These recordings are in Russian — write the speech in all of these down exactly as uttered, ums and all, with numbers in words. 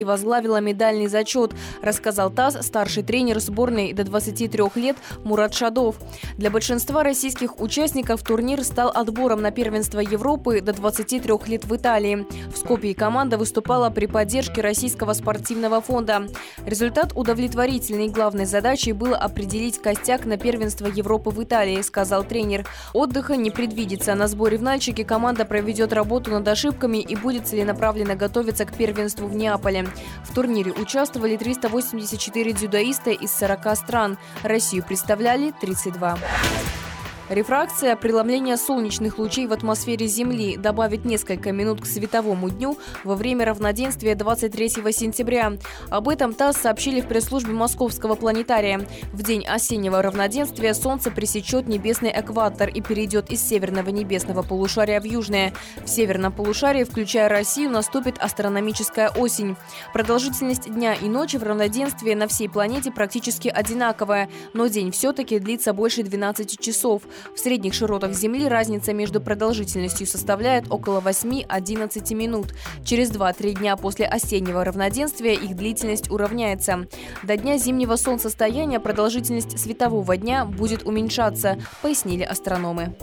и возглавила медальный зачет, рассказал ТАСС старший тренер сборной до двадцати трёх лет Мурат Шадов. Для большинства российских участников турнир стал отбором на первенство Европы до двадцати трёх лет в Италии. В Скопье команда выступала при поддержке Российского спортивного фонда. Результат удовлетворительный. Главной задачей было определить костяк на первенство Европы в Италии, сказал тренер. Отдыха не предвидится. На сборе в Нальчике команда проведет работу над ошибками и будет целенаправленно готовиться к первенству в Неаполе. В турнире участвовали триста восемьдесят четыре дзюдоиста из сорока стран. Россию представляли тридцать два. Рефракция – преломление солнечных лучей в атмосфере Земли, добавит несколько минут к световому дню во время равноденствия двадцать третьего сентября. Об этом ТАСС сообщили в пресс-службе Московского планетария. В день осеннего равноденствия Солнце пресечет небесный экватор и перейдет из северного небесного полушария в южное. В северном полушарии, включая Россию, наступит астрономическая осень. Продолжительность дня и ночи в равноденствии на всей планете практически одинаковая, но день все-таки длится больше двенадцати часов. В средних широтах Земли разница между продолжительностью составляет около восьми-одиннадцати минут. Через два-три дня после осеннего равноденствия их длительность уравняется. До дня зимнего солнцестояния продолжительность светового дня будет уменьшаться, пояснили астрономы.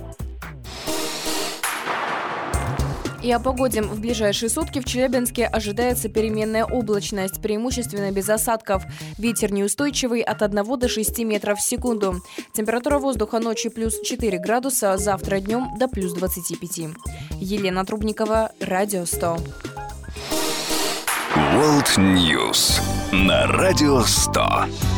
И о погоде. В ближайшие сутки в Челябинске ожидается переменная облачность, преимущественно без осадков. Ветер неустойчивый от одного до шести метров в секунду. Температура воздуха ночью плюс четыре градуса, завтра днем до плюс двадцати пяти. Елена Трубникова, Радио сто. World News на Радио сто.